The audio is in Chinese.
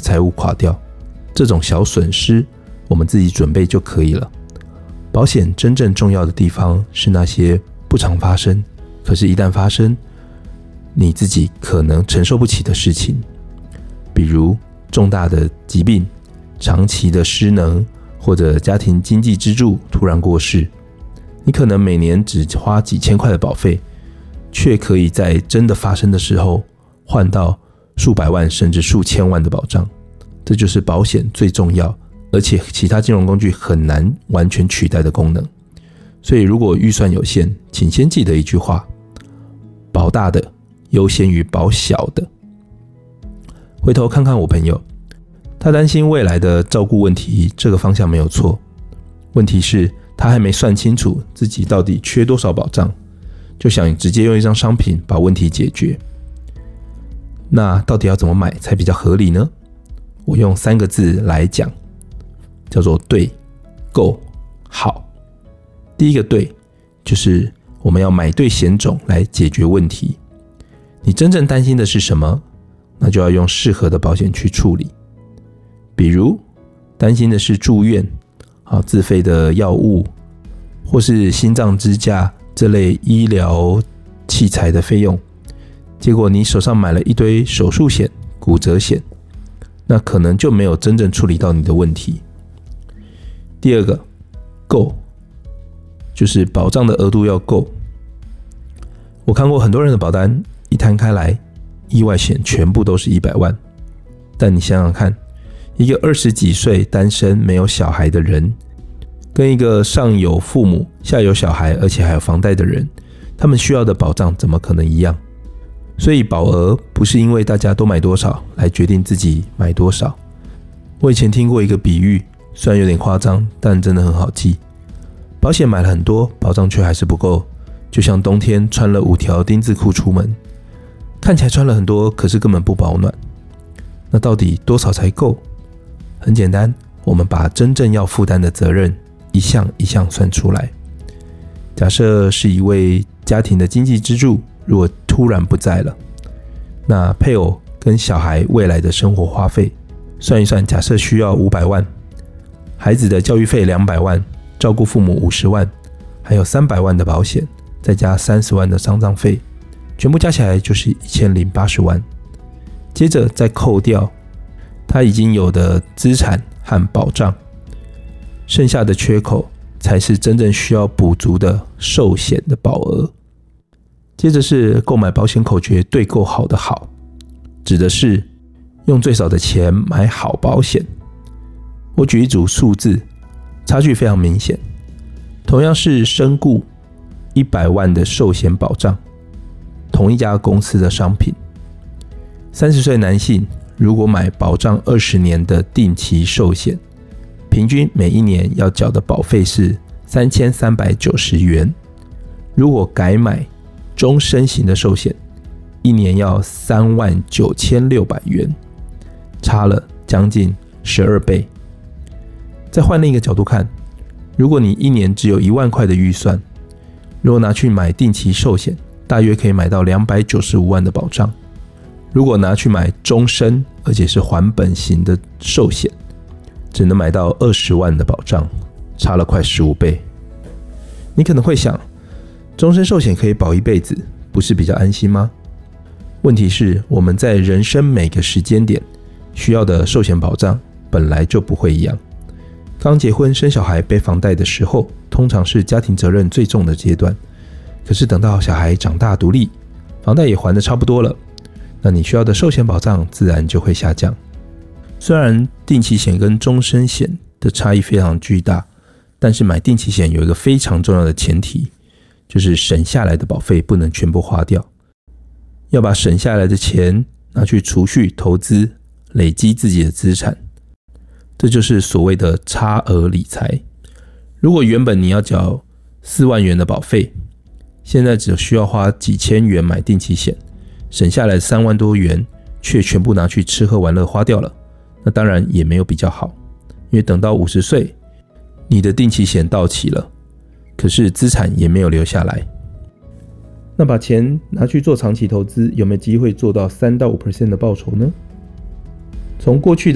财务垮掉，这种小损失我们自己准备就可以了。保险真正重要的地方是那些不常发生，可是一旦发生，你自己可能承受不起的事情，比如重大的疾病、长期的失能，或者家庭经济支柱突然过世。你可能每年只花几千块的保费，却可以在真的发生的时候换到数百万甚至数千万的保障。这就是保险最重要，而且其他金融工具很难完全取代的功能。所以如果预算有限，请先记得一句话：保大的优先于保小的。回头看看我朋友，他担心未来的照顾问题，这个方向没有错。问题是他还没算清楚自己到底缺多少保障，就想直接用一张商品把问题解决。那到底要怎么买才比较合理呢？我用3个字来讲，叫做对、够、好。第一个对，就是我们要买对险种来解决问题。你真正担心的是什么？那就要用适合的保险去处理。比如担心的是住院、自费的药物，或是心脏支架这类医疗器材的费用，结果你手上买了一堆手术险、骨折险，那可能就没有真正处理到你的问题。第二个够，就是保障的额度要够。我看过很多人的保单一摊开来，意外险全部都是100万，但你想想看，一个20几岁单身没有小孩的人，跟一个上有父母下有小孩而且还有房贷的人，他们需要的保障怎么可能一样？所以保额不是因为大家都买多少来决定自己买多少。我以前听过一个比喻，虽然有点夸张，但真的很好记。保险买了很多，保障却还是不够，就像冬天穿了5条丁字裤出门，看起来穿了很多，可是根本不保暖。那到底多少才够？很简单，我们把真正要负担的责任一项一项算出来。假设是一位家庭的经济支柱，如果突然不在了，那配偶跟小孩未来的生活花费算一算，假设需要500万，孩子的教育费200万，照顾父母50万，还有300万的保险，再加30万的丧葬费，全部加起来就是1080万。接着再扣掉他已经有的资产和保障，剩下的缺口才是真正需要补足的寿险的保额。接着是购买保险口诀对够好的好，指的是用最少的钱买好保险。我举一组数字，差距非常明显。同样是身故100万的寿险保障，同一家公司的商品，30岁男性如果买保障20年的定期寿险，平均每一年要缴的保费是3390元。如果改买终身型的寿险，一年要39600元，差了将近12倍。再换另一个角度看，如果你一年只有1万块的预算，如果拿去买定期寿险，大约可以买到295万的保障。如果拿去买终身而且是还本型的寿险，只能买到20万的保障，差了快15倍。你可能会想，终身寿险可以保一辈子，不是比较安心吗？问题是我们在人生每个时间点需要的寿险保障本来就不会一样。刚结婚生小孩背房贷的时候，通常是家庭责任最重的阶段，可是等到小孩长大独立，房贷也还得差不多了，那你需要的寿险保障自然就会下降。虽然定期险跟终身险的差异非常巨大，但是买定期险有一个非常重要的前提，就是省下来的保费不能全部花掉，要把省下来的钱拿去储蓄投资，累积自己的资产，这就是所谓的差额理财。如果原本你要缴4万元的保费，现在只需要花几千元买定期险，省下来3万多元却全部拿去吃喝玩乐花掉了，那当然也没有比较好。因为等到50岁，你的定期险到期了，可是资产也没有留下来。那把钱拿去做长期投资，有没有机会做到3到5% 的报酬呢？从过去的